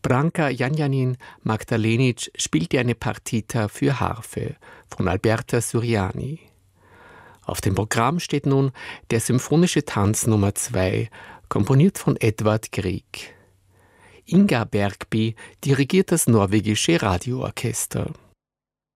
Branka Janjanin Magdalenic spielte eine Partita für Harfe von Alberta Suriani. Auf dem Programm steht nun der Symphonische Tanz Nummer 2, komponiert von Edvard Grieg. Inga Bergby dirigiert das norwegische Radioorchester.